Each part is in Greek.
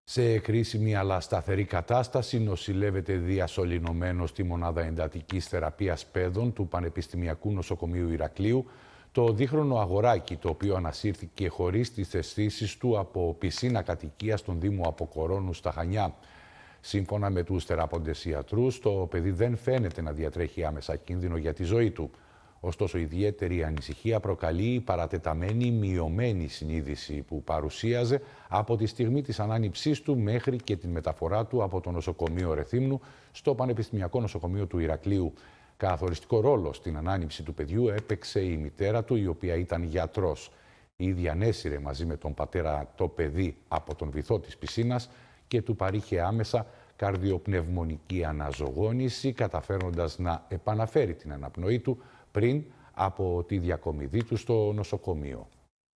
Σε κρίσιμη αλλά σταθερή κατάσταση νοσηλεύεται διασωληνωμένο στη μονάδα εντατικής θεραπείας παιδών του Πανεπιστημιακού Νοσοκομείου Ηρακλείου το δίχρονο αγοράκι, το οποίο ανασύρθηκε χωρίς τις αισθήσεις του από πισίνα κατοικίας στον Δήμο Αποκορώνου στα Χανιά. Σύμφωνα με τους θεράποντες ιατρούς, το παιδί δεν φαίνεται να διατρέχει άμεσα κίνδυνο για τη ζωή του. Ωστόσο, ιδιαίτερη ανησυχία προκαλεί η παρατεταμένη μειωμένη συνείδηση που παρουσίαζε από τη στιγμή της ανάνυψής του μέχρι και την μεταφορά του από το νοσοκομείο Ρεθύμνου στο Πανεπιστημιακό Νοσοκομείο του Ηρακλείου. Καθοριστικό ρόλο στην ανάνυψη του παιδιού έπαιξε η μητέρα του, η οποία ήταν γιατρός. Η ίδια ανέσυρε μαζί με τον πατέρα το παιδί από τον βυθό της πισίνας και του παρήχε άμεσα καρδιοπνευμονική αναζωογόνηση, καταφέροντας να επαναφέρει την αναπνοή του πριν από τη διακομιδή του στο νοσοκομείο.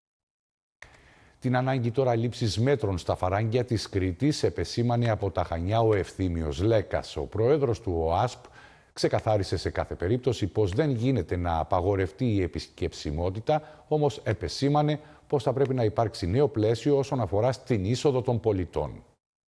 Την ανάγκη τώρα λήψης μέτρων στα φαράγγια της Κρήτης επεσήμανε από τα Χανιά ο Ευθύμιος Λέκας. Ο πρόεδρος του ΟΑΣΠ ξεκαθάρισε σε κάθε περίπτωση πως δεν γίνεται να απαγορευτεί η επισκεψιμότητα, όμως επεσήμανε πως θα πρέπει να υπάρξει νέο πλαίσιο όσον αφορά στην είσοδο των πολιτών.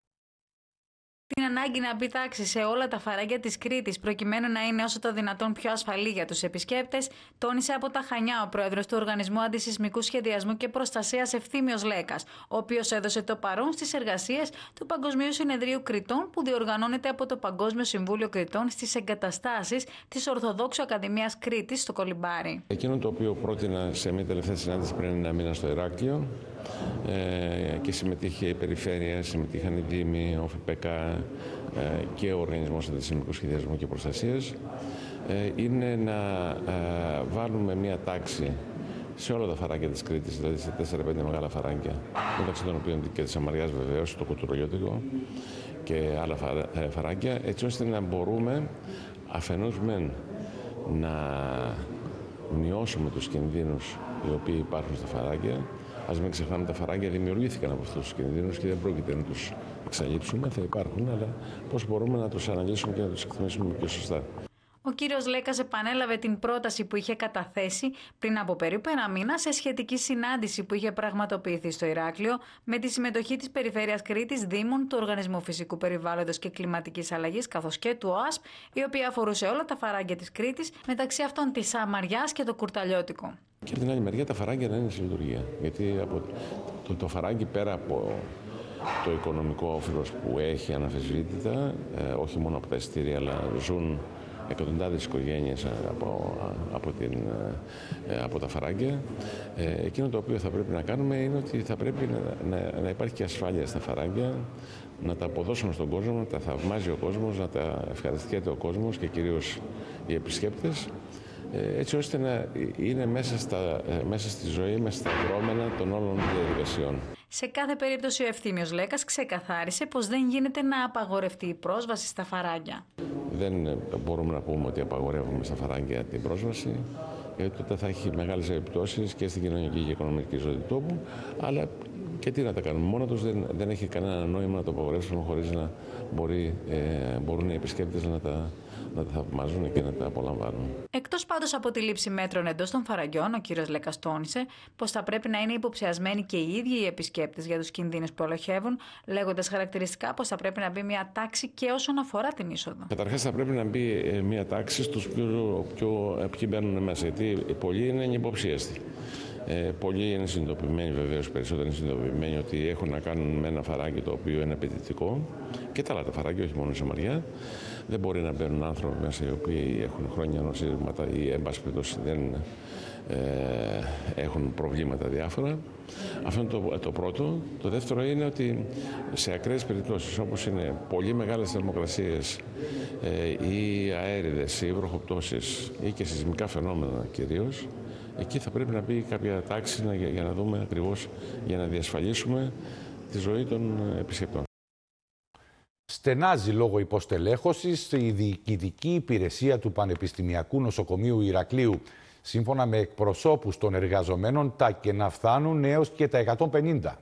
Την ανάγκη να μπει τάξη σε όλα τα φαράγγια της Κρήτης προκειμένου να είναι όσο το δυνατόν πιο ασφαλή για τους επισκέπτες, τόνισε από τα Χανιά ο πρόεδρος του Οργανισμού Αντισυσμικού Σχεδιασμού και Προστασίας Ευθύμιος Λέκας, ο οποίος έδωσε το παρόν στις εργασίες του Παγκοσμίου Συνεδρίου Κρητών που διοργανώνεται από το Παγκόσμιο Συμβούλιο Κρητών στις εγκαταστάσεις της Ορθοδόξου Ακαδημίας Κρήτης στο Κολυμπάρι. Εκείνο το οποίο πρότεινα σε μια τελευταία συνάντηση πριν ένα μήνα στο Ηράκλειο και συμμετείχε η Περιφέρεια, συμμετείχαν οι Δήμοι, ο ΦΠΚ και ο Οργανισμός Αντισυσμικού Σχεδιασμού και Προστασίας, είναι να βάλουμε μια τάξη σε όλα τα φαράγγια της Κρήτης, δηλαδή σε 4-5 μεγάλα φαράγγια, μεταξύ των οποίων και της Αμαριάς βεβαίως, το Κουτουρολιώτικο και άλλα φαράγγια, έτσι ώστε να μπορούμε αφενός να μειώσουμε τους κινδύνους οι οποίοι υπάρχουν στα φαράγγια. Ας μην ξεχνάμε, τα φαράγγια δημιουργήθηκαν από αυτούς τους κινδύνους και δεν πρόκειται να τους εξαλείψουμε, θα υπάρχουν, αλλά πώς μπορούμε να τους αναλύσουμε και να τους εκτιμήσουμε πιο σωστά. Ο κύριος Λέκας επανέλαβε την πρόταση που είχε καταθέσει πριν από περίπου ένα μήνα σε σχετική συνάντηση που είχε πραγματοποιηθεί στο Ηράκλειο με τη συμμετοχή της Περιφέρειας Κρήτης, Δήμων, του Οργανισμού Φυσικού Περιβάλλοντος και Κλιματικής Αλλαγής καθώς και του ΟΑΣΠ, η οποία αφορούσε όλα τα φαράγγια της Κρήτης, μεταξύ αυτών της Αμαριάς και το Κουρταλιώτικο. Και από την άλλη μεριά τα φαράγγια να είναι σε λειτουργία. Γιατί από το φαράγγι, πέρα από το οικονομικό όφελος που έχει αναφεσβήτητα, όχι μόνο από τα εισιτήρια, αλλά ζουν εκατοντάδες οικογένειες από τα φαράγγια. Εκείνο το οποίο θα πρέπει να κάνουμε είναι ότι θα πρέπει να υπάρχει και ασφάλεια στα φαράγγια, να τα αποδώσουμε στον κόσμο, να τα θαυμάζει ο κόσμος, να τα ευχαριστιέται ο κόσμος και κυρίως οι επισκέπτες, έτσι ώστε να είναι μέσα στη ζωή, μέσα στα δρόμενα των όλων των διαδικασιών. Σε κάθε περίπτωση ο Ευθύμιος Λέκας ξεκαθάρισε πως δεν γίνεται να απαγορευτεί η πρόσβαση στα φαράγγια. Δεν μπορούμε να πούμε ότι απαγορεύουμε στα φαράγγια την πρόσβαση, γιατί τότε θα έχει μεγάλες επιπτώσεις και στην κοινωνική και οικονομική ζωή του τόπου, αλλά και τι να τα κάνουμε μόνο τους, δεν έχει κανένα νόημα να το απαγορεύσουμε χωρίς να μπορούν οι επισκέπτες να τα θαυμάζουν και να τα απολαμβάνουν. Εκτός πάντως από τη λήψη μέτρων εντός των φαραγγιών, ο κύριος Λέκας τόνισε πως θα πρέπει να είναι υποψιασμένοι και οι ίδιοι οι επισκέπτες για τους κινδύνους που ελοχεύουν, λέγοντας χαρακτηριστικά πως θα πρέπει να μπει μια τάξη και όσον αφορά την είσοδο. Καταρχάς θα πρέπει να μπει μια τάξη στους ποιοι μπαίνουν μέσα, γιατί πολλοί είναι υποψίαστοι. Πολλοί είναι συνειδητοποιημένοι, βεβαίως περισσότεροι είναι συνειδητοποιημένοι ότι έχουν να κάνουν με ένα φαράγγι το οποίο είναι απαιτητικό και τα άλλα τα φαράγγια, όχι μόνο η Σαμαριά. Δεν μπορεί να μπαίνουν άνθρωποι μέσα οι οποίοι έχουν χρόνια νοσήματα ή εν πάση περιπτώσει δεν έχουν προβλήματα διάφορα. Αυτό είναι το πρώτο. Το δεύτερο είναι ότι σε ακραίες περιπτώσεις όπως είναι πολύ μεγάλες θερμοκρασίες ή αέριδες ή βροχοπτώσεις ή και σεισμικά φαινόμενα κυρίως, εκεί θα πρέπει να μπει κάποια τάξη για να δούμε ακριβώς, για να διασφαλίσουμε τη ζωή των επισκεπτών. Στενάζει λόγω υποστελέχωσης η διοικητική υπηρεσία του Πανεπιστημιακού Νοσοκομείου Ηρακλείου. Σύμφωνα με εκπροσώπους των εργαζομένων, τα κενά φτάνουν έως και τα 150.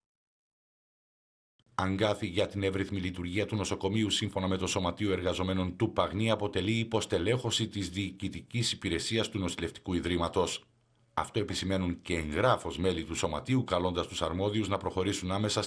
Αγκάθι για την εύρυθμη λειτουργία του νοσοκομείου, σύμφωνα με το Σωματείο Εργαζομένων του Παγνή, αποτελεί υποστελέχωση της διοικητικής υπηρεσίας του Νοσηλευτικού Ιδρύματος. Αυτό επισημαίνουν και εγγράφως μέλη του Σωματείου, καλώντας τους αρμόδιους να προχωρήσουν άμεσα